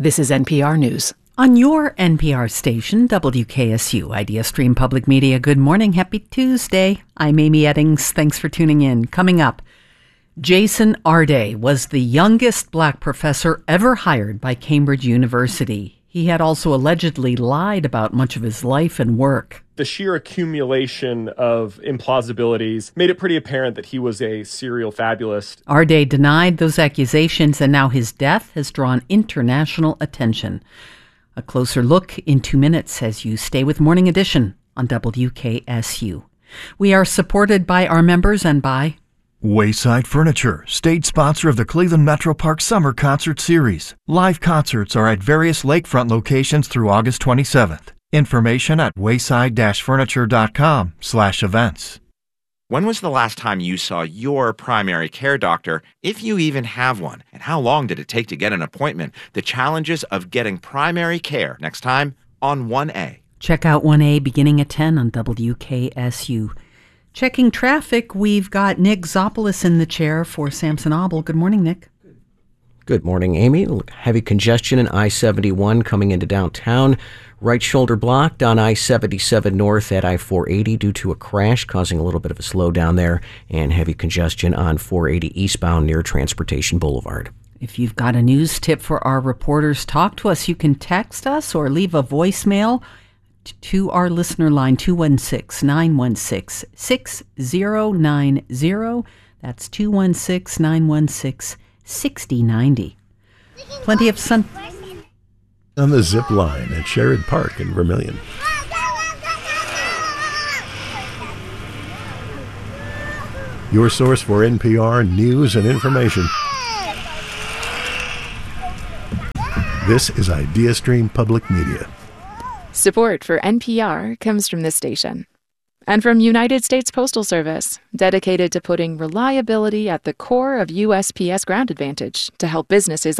This is NPR News. On your NPR station, WKSU, Idea Stream Public Media. Good morning. Happy Tuesday. I'm Amy Eddings. Thanks for tuning in. Coming up, Jason Arday was the youngest black professor ever hired by Cambridge University. He had also allegedly lied about much of his life and work. The sheer accumulation of implausibilities made it pretty apparent that he was a serial fabulist. Arday denied those accusations, and now his death has drawn international attention. A closer look in 2 minutes as you stay with Morning Edition on WKSU. We are supported by our members and by Wayside Furniture, state sponsor of the Cleveland Metro Park Summer Concert Series. Live concerts are at various lakefront locations through August 27th. Information at wayside-furniture.com/events. When was the last time you saw your primary care doctor, if you even have one? And how long did it take to get an appointment? The challenges of getting primary care next time on 1A. Check out 1A beginning at 10 on WKSU. Checking traffic, we've got Nick Zopoulos in the chair for Samson Obel. Good morning, Nick. Good morning, Amy. Heavy congestion in I-71 coming into downtown. Right shoulder blocked on I-77 north at I-480 due to a crash, causing a little bit of a slowdown there, and heavy congestion on 480 eastbound near Transportation Boulevard. If you've got a news tip for our reporters, talk to us. You can text us or leave a voicemail to our listener line, 216-916-6090. That's 216-916-6090. Plenty of sun on the zip line at Sherrod Park in Vermilion. Your source for NPR news and information. This is Idea Stream Public Media. Support for NPR comes from this station and from United States Postal Service, dedicated to putting reliability at the core of USPS Ground Advantage to help businesses